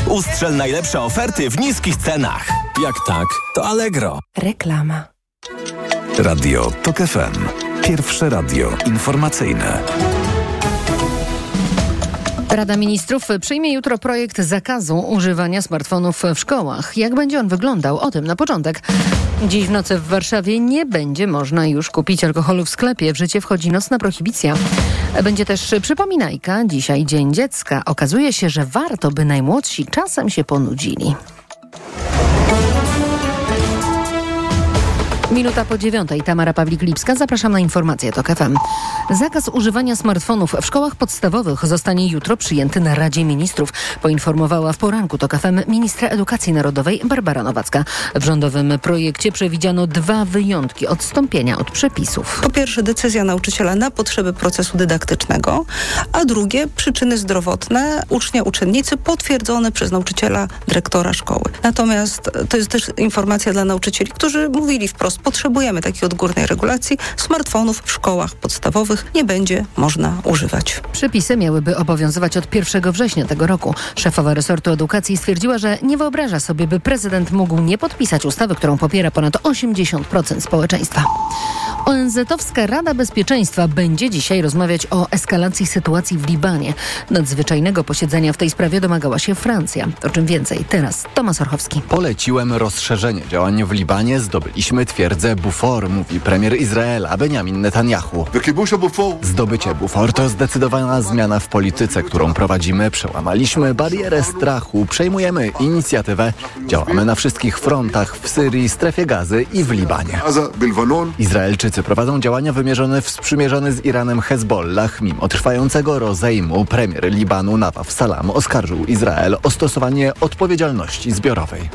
Ustrzel najlepsze oferty w niskich cenach. Jak tak, to Allegro. Reklama. Radio TOK FM. Pierwsze radio informacyjne. Rada Ministrów przyjmie jutro projekt zakazu używania smartfonów w szkołach. Jak będzie on wyglądał? O tym na początek. Dziś w nocy w Warszawie nie będzie można już kupić alkoholu w sklepie. W życie wchodzi nocna prohibicja. Będzie też przypominajka. Dzisiaj Dzień Dziecka. Okazuje się, że warto, by najmłodsi czasem się ponudzili. Minuta po 9:00. Tamara Pawlik-Lipska. Zapraszam na informacje TOK FM. Zakaz używania smartfonów w szkołach podstawowych zostanie jutro przyjęty na Radzie Ministrów, poinformowała w poranku TOK FM ministra edukacji narodowej Barbara Nowacka. W rządowym projekcie przewidziano 2 wyjątki odstąpienia od przepisów. Po pierwsze decyzja nauczyciela na potrzeby procesu dydaktycznego, a drugie przyczyny zdrowotne ucznia, uczennicy potwierdzone przez nauczyciela, dyrektora szkoły. Natomiast to jest też informacja dla nauczycieli, którzy mówili wprost, potrzebujemy takiej odgórnej regulacji. Smartfonów w szkołach podstawowych nie będzie można używać. Przepisy miałyby obowiązywać od 1 września tego roku. Szefowa resortu edukacji stwierdziła, że nie wyobraża sobie, by prezydent mógł nie podpisać ustawy, którą popiera ponad 80% społeczeństwa. ONZ-owska Rada Bezpieczeństwa będzie dzisiaj rozmawiać o eskalacji sytuacji w Libanie. Nadzwyczajnego posiedzenia w tej sprawie domagała się Francja. O czym więcej teraz Tomasz Orchowski. Poleciłem rozszerzenie działań w Libanie. Zdobyliśmy twierdzę Bufor, mówi premier Izraela Benjamin Netanyahu. Zdobycie Bufor to zdecydowana zmiana w polityce, którą prowadzimy. Przełamaliśmy barierę strachu, przejmujemy inicjatywę. Działamy na wszystkich frontach w Syrii, strefie Gazy i w Libanie. Izraelczycy prowadzą działania wymierzone w sprzymierzony z Iranem Hezbollah. Mimo trwającego rozejmu premier Libanu Nawaf Salam oskarżył Izrael o stosowanie odpowiedzialności zbiorowej.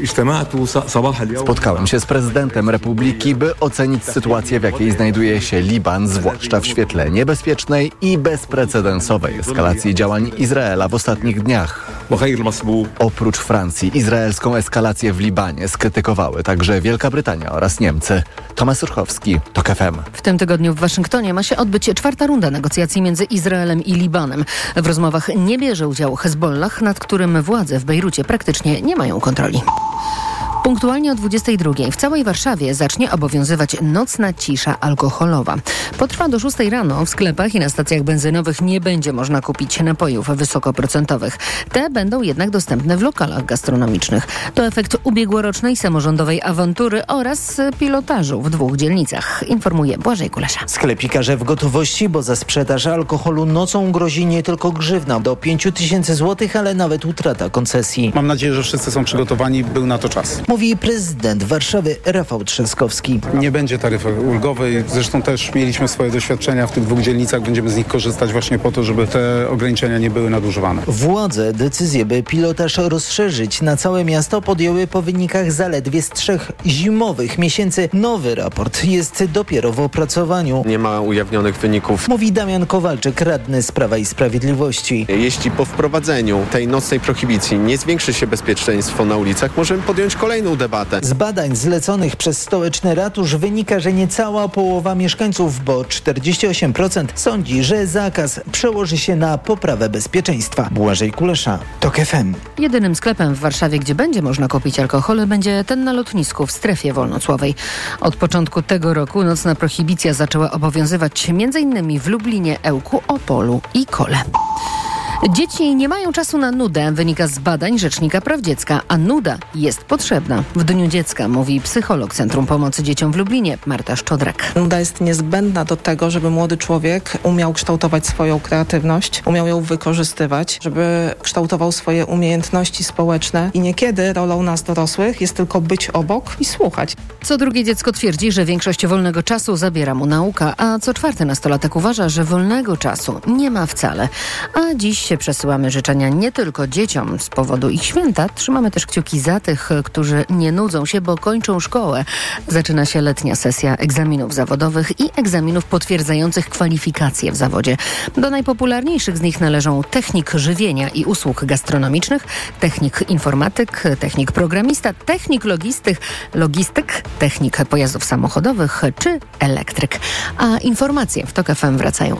Spotkałem się z prezydentem Republiki, by ocenić sytuację, w jakiej znajduje się Liban, zwłaszcza w świetle niebezpiecznej i bezprecedensowej eskalacji działań Izraela w ostatnich dniach. Oprócz Francji, izraelską eskalację w Libanie skrytykowały także Wielka Brytania oraz Niemcy. Tomasz Urchowski, TOK FM. W tym tygodniu w Waszyngtonie ma się odbyć 4. runda negocjacji między Izraelem i Libanem. W rozmowach nie bierze udziału Hezbollah, nad którym władze w Bejrucie praktycznie nie mają kontroli. Punktualnie o 22:00 w całej Warszawie zacznie obowiązywać nocna cisza alkoholowa. Potrwa do 6:00 rano. W sklepach i na stacjach benzynowych nie będzie można kupić napojów wysokoprocentowych. Te będą jednak dostępne w lokalach gastronomicznych. To efekt ubiegłorocznej samorządowej awantury oraz pilotażu w 2 dzielnicach, informuje Błażej Kulesza. Sklepikarze w gotowości, bo za sprzedaż alkoholu nocą grozi nie tylko grzywna do 5 000 złotych, ale nawet utrata koncesji. Mam nadzieję, że wszyscy są przygotowani, był na to czas. Mówi prezydent Warszawy Rafał Trzaskowski. Nie będzie taryfy ulgowej. Zresztą też mieliśmy swoje doświadczenia w tych 2 dzielnicach. Będziemy z nich korzystać właśnie po to, żeby te ograniczenia nie były nadużywane. Władze decyzję, by pilotaż rozszerzyć na całe miasto, podjęły po wynikach zaledwie z 3 zimowych miesięcy. Nowy raport jest dopiero w opracowaniu. Nie ma ujawnionych wyników. Mówi Damian Kowalczyk, radny z Prawa i Sprawiedliwości. Jeśli po wprowadzeniu tej nocnej prohibicji nie zwiększy się bezpieczeństwo na ulicach, możemy podjąć kolejną debatę. Z badań zleconych przez stołeczny ratusz wynika, że niecała połowa mieszkańców, bo 48% sądzi, że zakaz przełoży się na poprawę bezpieczeństwa. Błażej Kulesza, TOK FM. Jedynym sklepem w Warszawie, gdzie będzie można kupić alkohol, będzie ten na lotnisku w strefie wolnocłowej. Od początku tego roku nocna prohibicja zaczęła obowiązywać m.in. w Lublinie, Ełku, Opolu i Kole. Dzieci nie mają czasu na nudę, wynika z badań Rzecznika Praw Dziecka, a nuda jest potrzebna. W Dniu Dziecka mówi psycholog Centrum Pomocy Dzieciom w Lublinie, Marta Szczodrak. Nuda jest niezbędna do tego, żeby młody człowiek umiał kształtować swoją kreatywność, umiał ją wykorzystywać, żeby kształtował swoje umiejętności społeczne i niekiedy rolą nas dorosłych jest tylko być obok i słuchać. Co drugie dziecko twierdzi, że większość wolnego czasu zabiera mu nauka, a co 4. nastolatek uważa, że wolnego czasu nie ma wcale. A dziś przesyłamy życzenia nie tylko dzieciom z powodu ich święta. Trzymamy też kciuki za tych, którzy nie nudzą się, bo kończą szkołę. Zaczyna się letnia sesja egzaminów zawodowych i egzaminów potwierdzających kwalifikacje w zawodzie. Do najpopularniejszych z nich należą technik żywienia i usług gastronomicznych, technik informatyk, technik programista, technik logistyk, technik pojazdów samochodowych czy elektryk. A informacje w TOK FM wracają